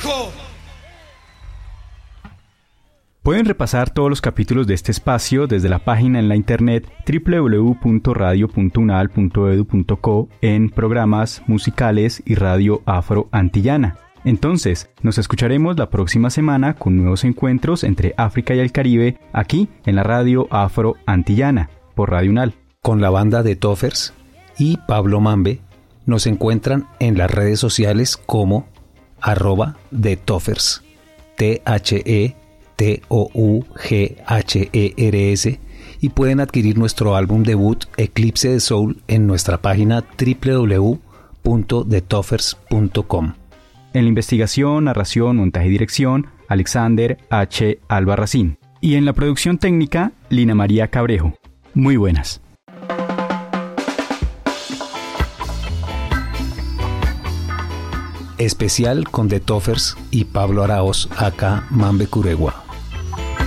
¡Carajo! Pueden repasar todos los capítulos de este espacio desde la página en la internet www.radio.unal.edu.co en programas musicales y Radio Afro Antillana. Entonces, nos escucharemos la próxima semana con nuevos encuentros entre África y el Caribe aquí en la Radio Afro Antillana por Radio Unal. Con la banda The Toffers y Pablo Mambe nos encuentran en las redes sociales como @The Toffers, THETOUGHERS, y pueden adquirir nuestro álbum debut Eclipse de Soul en nuestra página www.thetoffers.com. En la investigación, narración, montaje y dirección, Alexander H. Albarracín. Y en la producción técnica, Lina María Cabrejo. Muy buenas. Especial con The Toffers y Pablo Araoz, acá Mambe Curegua.